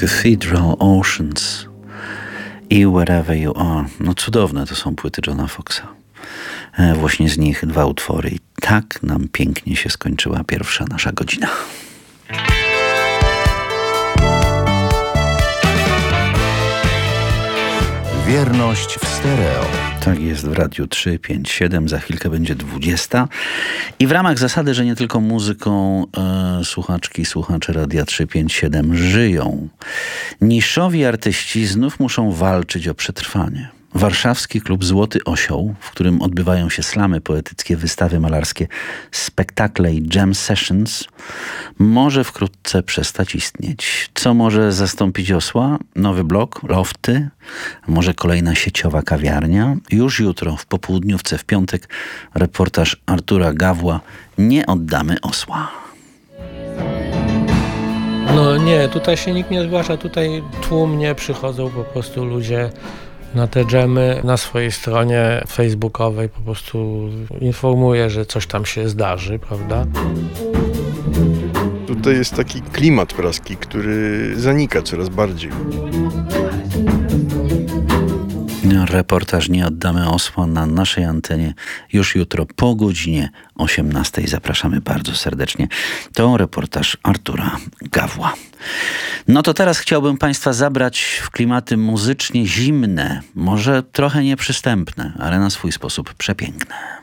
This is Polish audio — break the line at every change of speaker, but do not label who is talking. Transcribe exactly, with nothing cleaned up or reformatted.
Cathedral, Oceans i Wherever You Are. No cudowne to są płyty Johna Foxa. E, właśnie z nich dwa utwory. I tak nam pięknie się skończyła pierwsza nasza godzina.
Wierność w stereo.
Tak jest w Radiu trzy pięć siedem, za chwilkę będzie dwudziesta. I w ramach zasady, że nie tylko muzyką e, słuchaczki i słuchacze Radia trzy pięć siedem żyją, niszowi artyści znów muszą walczyć o przetrwanie. Warszawski klub Złoty Osioł, w którym odbywają się slamy poetyckie, wystawy malarskie, spektakle i jam sessions, może wkrótce przestać istnieć. Co może zastąpić Osła? Nowy blok, lofty, może kolejna sieciowa kawiarnia. Już jutro w popołudniówce w piątek reportaż Artura Gawła Nie oddamy Osła.
No nie, tutaj się nikt nie zgłasza, tutaj tłumnie przychodzą po prostu ludzie na te dżemy. Na swojej stronie facebookowej po prostu informuję, że coś tam się zdarzy, prawda?
Tutaj jest taki klimat praski, który zanika coraz bardziej.
Reportaż Nie oddamy Osła na naszej antenie już jutro po godzinie osiemnastej. Zapraszamy bardzo serdecznie. To reportaż Artura Gawła. No to teraz chciałbym Państwa zabrać w klimaty muzycznie zimne, może trochę nieprzystępne, ale na swój sposób przepiękne.